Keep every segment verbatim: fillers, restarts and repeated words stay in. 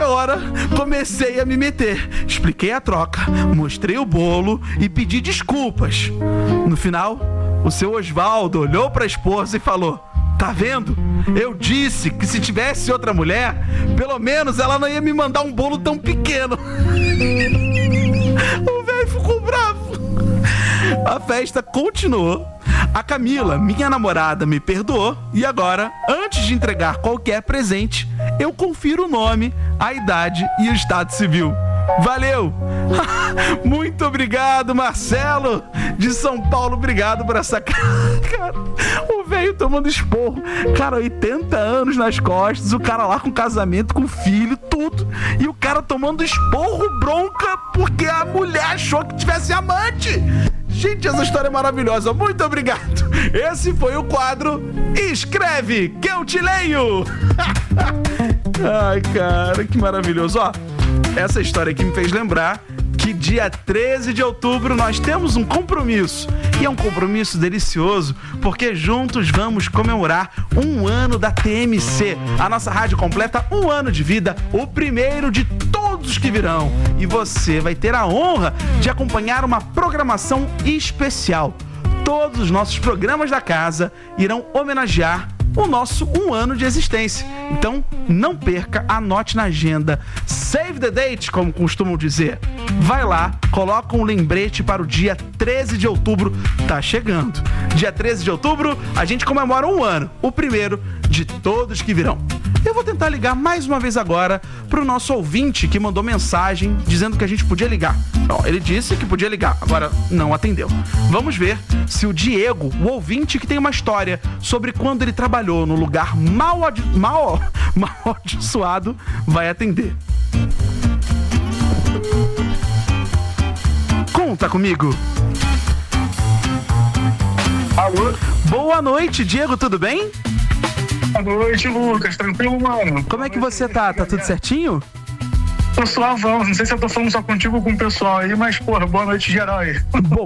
Na hora, comecei a me meter. Expliquei a troca, mostrei o bolo e pedi desculpas. No final, o seu Osvaldo olhou pra esposa e falou: tá vendo? Eu disse que se tivesse outra mulher, pelo menos ela não ia me mandar um bolo tão pequeno. O velho ficou bravo. A festa continuou. A Camila, minha namorada, me perdoou. E agora, antes de entregar qualquer presente, eu confiro o nome, a idade e o estado civil. Valeu! Muito obrigado, Marcelo de São Paulo. Obrigado por essa cara. O velho tomando esporro. Cara, oitenta anos nas costas. O cara lá com casamento, com filho, tudo. E o cara tomando esporro, bronca, porque a mulher achou que tivesse amante. Gente, essa história é maravilhosa. Muito obrigado. Esse foi o quadro Escreve que eu te leio. Ai, cara, que maravilhoso. Ó, essa história aqui me fez lembrar que dia treze de outubro nós temos um compromisso. E é um compromisso delicioso, porque juntos vamos comemorar um ano da T M C. A nossa rádio completa um ano de vida, o primeiro de todos que virão. E você vai ter a honra de acompanhar uma programação especial. Todos os nossos programas da casa irão homenagear o nosso um ano de existência. Então, não perca, anote na agenda. Save the date, como costumam dizer. Vai lá, coloca um lembrete para o dia treze de outubro. Tá chegando. Dia treze de outubro, a gente comemora um ano. O primeiro de todos que virão. Eu vou tentar ligar mais uma vez agora pro nosso ouvinte que mandou mensagem dizendo que a gente podia ligar. Bom, ele disse que podia ligar, agora não atendeu. Vamos ver se o Diego, o ouvinte que tem uma história sobre quando ele trabalhou no lugar mal, adi- mal, mal abençoado, vai atender. Conta comigo. Alô? Boa noite, Diego, tudo bem? Boa noite, Lucas. Tranquilo, mano? Como é que você tá? Tá tudo certinho? Tô suavão. Não sei se eu tô falando só contigo ou com o pessoal aí, mas, porra, boa noite geral aí. Bom,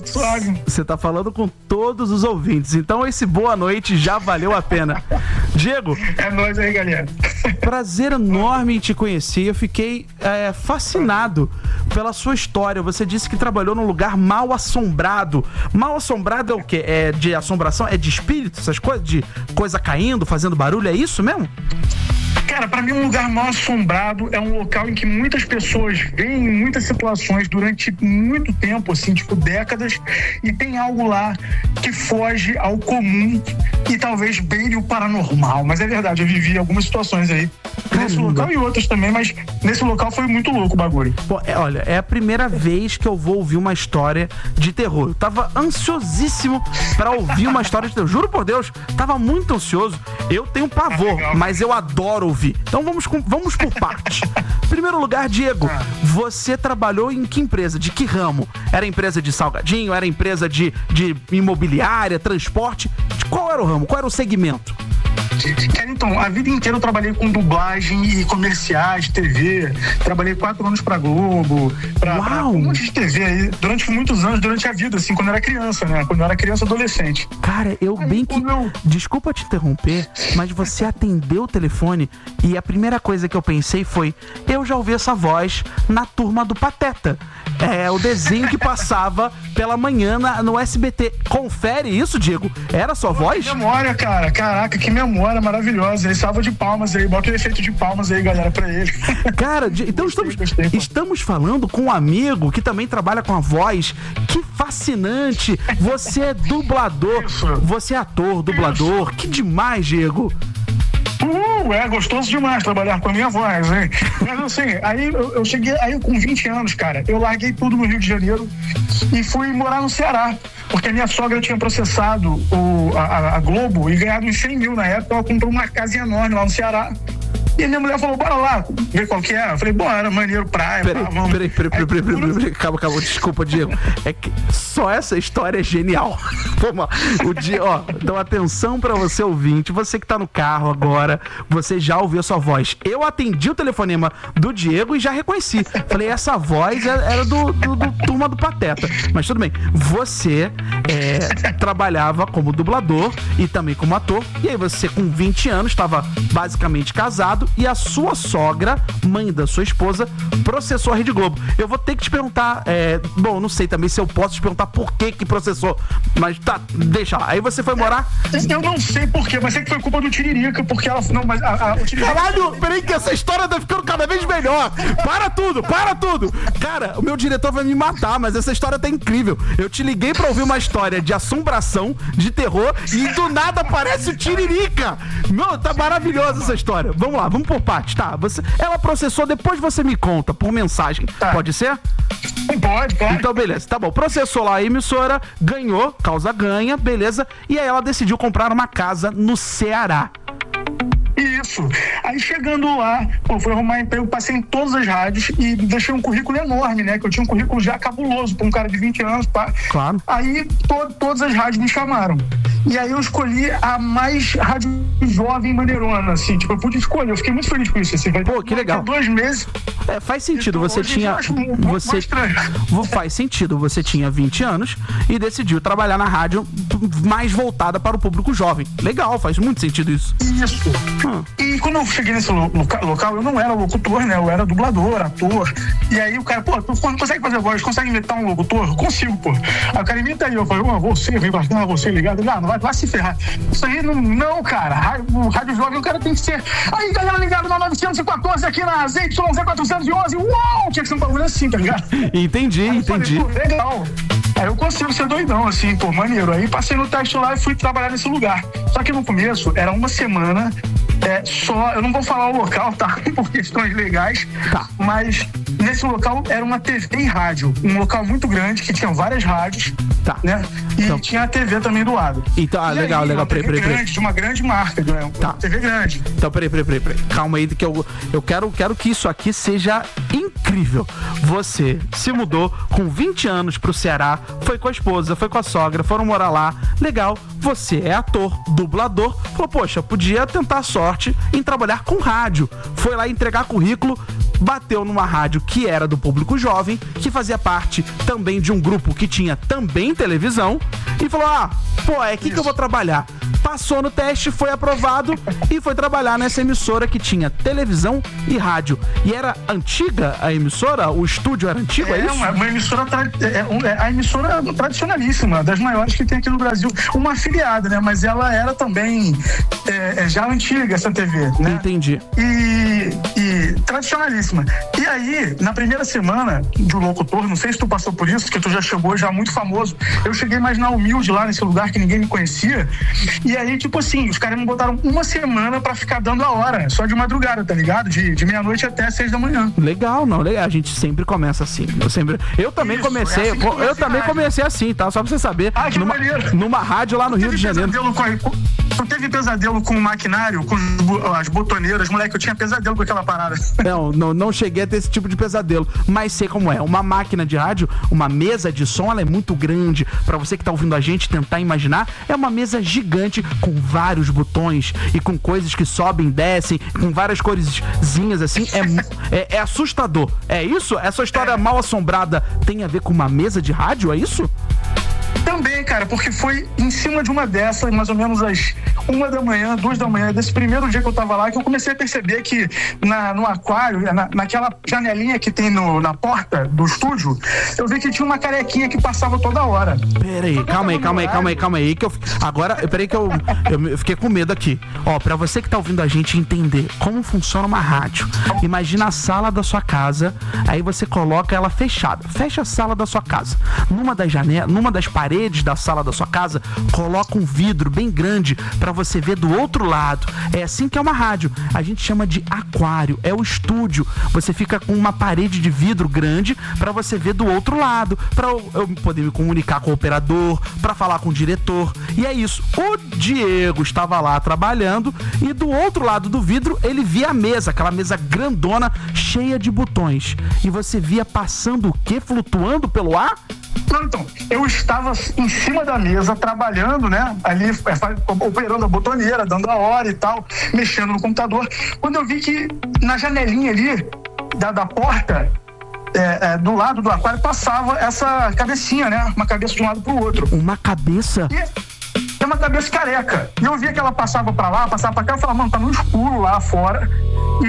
você tá falando com todos os ouvintes, então esse boa noite já valeu a pena. Diego. É nóis aí, galera. Prazer enorme em te conhecer. Eu fiquei é, fascinado pela sua história. Você disse que trabalhou num lugar mal assombrado. Mal assombrado é o quê? É de assombração? É de espírito? Essas coisas? De coisa caindo, fazendo barulho? É isso mesmo? Cara, pra mim um lugar mal assombrado é um local em que muitas pessoas veem muitas situações durante muito tempo, assim, tipo décadas, e tem algo lá que foge ao comum e talvez beire o paranormal. Mas é verdade, eu vivi algumas situações aí nesse local e outras também, mas nesse local foi muito louco o bagulho. Pô, é, olha, é a primeira vez que eu vou ouvir uma história de terror. Eu tava ansiosíssimo pra ouvir uma história de terror. Juro por Deus, tava muito ansioso. Eu tenho pavor, é mas eu adoro ouvir. Então vamos, com, vamos por partes. Em primeiro lugar, Diego, você trabalhou em que empresa? De que ramo? Era empresa de salgadinho? Era empresa de, de imobiliária, transporte? De qual era o ramo? Qual era o segmento? Cara, então, a vida inteira eu trabalhei com dublagem e comerciais, T V. Trabalhei quatro anos pra Globo, pra, pra um monte de T V aí, durante muitos anos, durante a vida, assim, quando eu era criança, né? Quando eu era criança adolescente. Cara, eu aí, bem que... Eu... Desculpa te interromper, mas você atendeu o telefone e a primeira coisa que eu pensei foi: eu já ouvi essa voz na Turma do Pateta. É o desenho que passava pela manhã na, no S B T. Confere isso, Diego? Era a sua Pô, voz? Que memória, cara. Caraca, que memória maravilhosa. Ele salva de palmas aí. Bota o efeito de palmas aí, galera, pra ele. Cara, então estamos, gostei, gostei, estamos falando com um amigo que também trabalha com a voz. Que fascinante. Você é dublador. Isso. Você é ator, dublador. Isso. Que demais, Diego. Uh, é gostoso demais trabalhar com a minha voz, hein? Mas assim, aí eu, eu cheguei, aí com vinte anos, cara, eu larguei tudo no Rio de Janeiro e fui morar no Ceará, porque a minha sogra tinha processado o, a, a Globo e ganhado uns cem mil na época. Ela comprou uma casa enorme lá no Ceará. E a minha mulher falou: bora lá, ver qual que é. Eu falei: bora, maneiro, praia. Peraí, pá, vamos. Peraí, peraí, peraí, peraí, peraí, peraí, calma, calma, desculpa, Diego. É que só essa história é genial. Vamos lá. O dia, ó, então atenção pra você ouvinte, você que tá no carro agora, você já ouviu a sua voz. Eu atendi o telefonema do Diego e já reconheci. Falei, essa voz era do, do, do Turma do Pateta. Mas tudo bem, você é, trabalhava como dublador e também como ator, e aí você com vinte anos estava basicamente casado aprovado e a sua sogra, mãe da sua esposa, processou a Rede Globo. Eu vou ter que te perguntar, é, bom, não sei também se eu posso te perguntar por que que processou, mas tá, deixa lá. Aí você foi morar... Eu não sei por quê, mas sei que foi culpa do Tiririca, porque ela... Não, mas a, a, o Tiririca... Caralho, peraí que essa história tá ficando cada vez melhor. Para tudo, para tudo. Cara, o meu diretor vai me matar, mas essa história tá incrível. Eu te liguei pra ouvir uma história de assombração, de terror, e do nada aparece o Tiririca. Meu, tá maravilhosa essa história. Vamos lá, vamos por partes, tá? Você, ela processou, depois você me conta por mensagem. Tá. Pode ser? Pode, pode. Então, beleza. Tá bom. Processou lá a emissora, ganhou, causa ganha, beleza. E aí ela decidiu comprar uma casa no Ceará. Isso. Aí chegando lá, pô, fui arrumar emprego, passei em todas as rádios e deixei um currículo enorme, né? Que eu tinha um currículo já cabuloso pra um cara de vinte anos, pá. Claro. Aí to, todas as rádios me chamaram. E aí eu escolhi a mais rádio jovem maneirona, assim, tipo, eu pude escolher. Eu fiquei muito feliz com isso, assim. Pô, que legal. Dois meses. É, faz sentido, você tinha... Você... Faz sentido, você tinha vinte anos e decidiu trabalhar na rádio mais voltada para o público jovem. Legal, faz muito sentido isso. Isso. Hum. E quando eu cheguei nesse loca- local, eu não era locutor, né? Eu era dublador, ator. E aí o cara, pô, tu consegue fazer voz, consegue imitar um locutor? Eu consigo, pô. Aí o cara imita aí, eu falei, oh, você, vem bastante, você ligado. Ele, ah, não vai, vai se ferrar. Isso aí não, não cara. O rádio jovem, o cara tem que ser. Aí, galera, ligado na novecentos e quatorze aqui na Z Y Z quatrocentos e onze. Uau! Tinha que ser um bagulho assim, tá ligado? Entendi, aí entendi. Falei, legal. Aí eu consigo ser doidão, assim, pô, maneiro. Aí passei no teste lá e fui trabalhar nesse lugar. Só que no começo, era uma semana, é, só, eu não vou falar o local, tá? Por questões legais, tá. Mas nesse local era uma T V e rádio. Um local muito grande, que tinha várias rádios, tá. Né? E então... tinha a T V também do lado. Então, ah, e legal, aí, legal, peraí, peraí, peraí. De uma grande marca, né? Tá. T V grande. Então, peraí, peraí, peraí, peraí. Calma aí, que eu, eu quero, quero que isso aqui seja incrível. Você se mudou com vinte anos pro Ceará, foi com a esposa, foi com a sogra, foram morar lá. Legal, você é ator, dublador. Falou, poxa, podia tentar a sorte em trabalhar com rádio. Foi lá entregar currículo, bateu numa rádio que era do público jovem, que fazia parte também de um grupo que tinha também televisão, e falou, ah, pô, é aqui que eu vou trabalhar. Passou no teste, foi aprovado e foi trabalhar nessa emissora que tinha televisão e rádio. E era antiga a emissora? O estúdio era antigo, é, é isso? Uma, uma emissora, tra- é, é, a emissora tradicionalíssima, das maiores que tem aqui no Brasil. Uma afiliada, né? Mas ela era também é, é, já antiga, essa T V, né? Entendi. E, e tradicionalíssima. E aí, na primeira semana do locutor, não sei se tu passou por isso, que tu já chegou já muito famoso. Eu cheguei mais na humilde lá, nesse lugar que ninguém me conhecia. E aí, tipo assim, os caras me botaram uma semana pra ficar dando a hora, só de madrugada, tá ligado? De, de meia-noite até seis da manhã. Legal, não, legal. A gente sempre começa assim. Eu sempre. Eu também Isso, comecei. É assim eu, eu também comecei assim, tá? Só pra você saber. Ah, que numa, numa rádio lá no Rio de Janeiro. Com, tu teve pesadelo com o maquinário, com as botoneiras, moleque, eu tinha pesadelo com aquela parada. Não, não, não cheguei a ter esse tipo de pesadelo, mas sei como é. Uma máquina de rádio, uma mesa de som, ela é muito grande. Pra você que tá ouvindo a gente tentar imaginar, é uma mesa gigante com vários botões e com coisas que sobem, descem, com várias coresinhas assim. É, é, é assustador. É isso? Essa história é. mal assombrada tem a ver com uma mesa de rádio? É isso? Também, cara, porque foi em cima de uma dessas, mais ou menos às uma da manhã, duas da manhã, desse primeiro dia que eu tava lá, que eu comecei a perceber que na, no aquário, na, naquela janelinha que tem no, na porta do estúdio, eu vi que tinha uma carequinha que passava toda hora. Peraí, calma aí, calma aí, calma aí, calma aí, que eu, agora, peraí que eu, eu fiquei com medo aqui. Ó, pra você que tá ouvindo a gente entender como funciona uma rádio, imagina a sala da sua casa, aí você coloca ela fechada, fecha a sala da sua casa, numa das janelas, numa das paredes da sala da sua casa, coloca um vidro bem grande pra você ver do outro lado. É assim que é uma rádio. A gente chama de aquário, é o estúdio. Você fica com uma parede de vidro grande pra você ver do outro lado, pra eu, eu poder me comunicar com o operador, pra falar com o diretor. E é isso. O Diego estava lá trabalhando e do outro lado do vidro ele via a mesa, aquela mesa grandona, cheia de botões. E você via passando o quê? Flutuando pelo ar? Não, então, eu estava em cima da mesa, trabalhando, né, ali, operando a botoneira, dando a hora e tal, mexendo no computador, quando eu vi que na janelinha ali, da, da porta, é, é, do lado do aquário, passava essa cabecinha, né, uma cabeça de um lado pro outro. Uma cabeça? E, é uma, cabeça careca. E eu via que ela passava pra lá, passava pra cá, eu falava, mano, tá no escuro lá fora. E,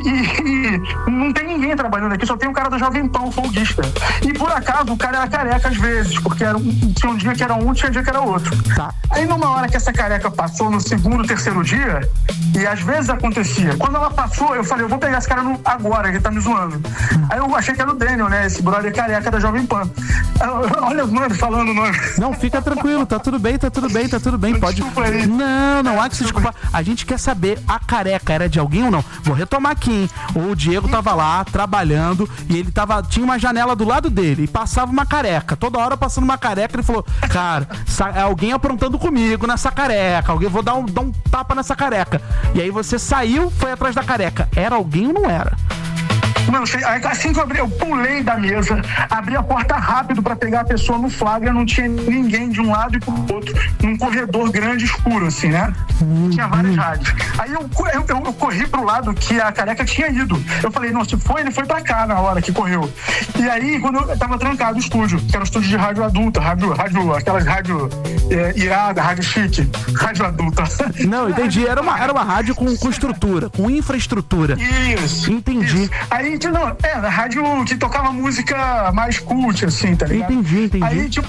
e, e não tem ninguém trabalhando aqui, só tem o cara da Jovem Pan, o folguista. E por acaso o cara era careca às vezes, porque era um, tinha um dia que era um, tinha um dia que era outro. Tá. Aí numa hora que essa careca passou, no segundo, terceiro dia, e às vezes acontecia, quando ela passou, eu falei, eu vou pegar esse cara no, agora, ele tá me zoando. Aí eu achei que era o Daniel, né, esse brother careca da Jovem Pan. Eu, olha o nome, falando o nome. Não, fica tranquilo, tá tudo bem, tá tudo bem, tá tudo bem, pode... Aí. Não, não há que se desculpar. A gente quer saber, a careca era de alguém ou não? Vou retomar aqui, hein? O Diego tava lá, trabalhando, e ele tava, tinha uma janela do lado dele, e passava uma careca, toda hora passando uma careca, ele falou, cara, alguém aprontando comigo nessa careca, alguém, vou dar um, dar um tapa nessa careca. E aí você saiu, foi atrás da careca. Era alguém ou não era? Não, assim que eu abri, eu pulei da mesa, abri a porta rápido pra pegar a pessoa no flagra, não tinha ninguém de um lado e pro outro, num corredor grande escuro, assim, né? Tinha várias rádios. Aí eu, eu, eu, eu corri pro lado que a careca tinha ido. Eu falei, não, se foi, ele foi pra cá na hora que correu. E aí, quando eu tava trancado o estúdio, que era um estúdio de rádio adulta, rádio, rádio aquelas rádio é, irada, rádio chique, rádio adulta. Não, entendi. Era uma, era uma rádio com, com estrutura, com infraestrutura. Isso. Entendi. Isso. Aí, não, é, a rádio que tocava música mais cult, assim, tá ligado? Entendi, entendi. Aí, tipo,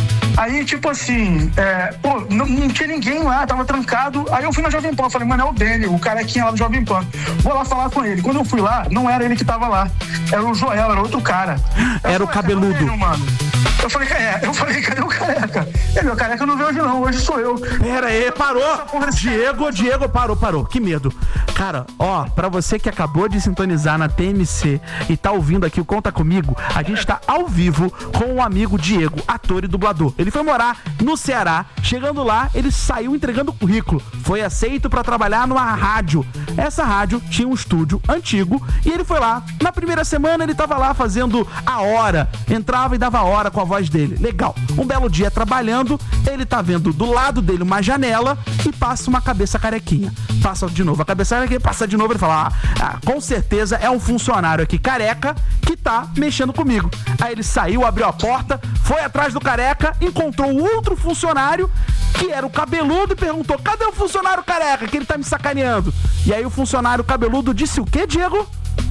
aí, tipo assim, é, pô, não, não tinha ninguém lá, tava trancado. Aí eu fui na Jovem Pan, falei, mano, é o Daniel, o carequinha lá do Jovem Pan. Vou lá falar com ele. Quando eu fui lá, não era ele que tava lá. Era o Joel, era outro cara. Eu era falei, o cabeludo. Daniel, mano. Eu falei, é, eu falei, cadê o careca? Ele, o careca não veio hoje não, hoje sou eu. Pera aí, parou. Diego, Diego, parou, parou. Que medo. Cara, ó, pra você que acabou de sintonizar na T M C e tá ouvindo aqui o Conta Comigo, a gente tá ao vivo com o amigo Diego, ator e dublador. Ele foi morar no Ceará, chegando lá, ele saiu entregando o currículo, foi aceito pra trabalhar numa rádio. Essa rádio tinha um estúdio antigo e ele foi lá. Na primeira semana ele tava lá fazendo a hora, entrava e dava a hora com a voz dele. Legal. Um belo dia trabalhando, ele tá vendo do lado dele uma janela e passa uma cabeça carequinha. Passa de novo a cabeça carequinha, passa de novo, ele fala, ah, ah, com certeza é um funcionário aqui careca que tá mexendo comigo. Aí ele saiu, abriu a porta, foi atrás do careca, encontrou outro funcionário que era o cabeludo e perguntou, cadê o funcionário careca que ele tá me sacaneando? E aí o funcionário cabeludo disse o quê, Diego?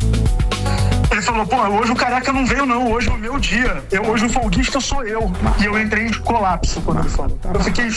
Ele falou, pô, hoje o careca não veio não, hoje é o meu dia. Eu, hoje o folguista sou eu. E eu entrei em colapso quando ele falou. Eu fiquei